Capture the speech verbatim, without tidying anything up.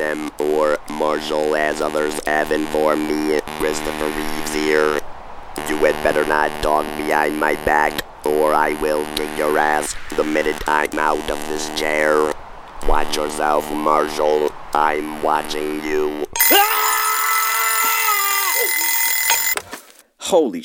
M or Marshall, as others have informed me. Christopher Reeves here. You had better not talk behind my back, or I will kick your ass the minute I'm out of this chair. Watch yourself, Marshall. I'm watching you. Holy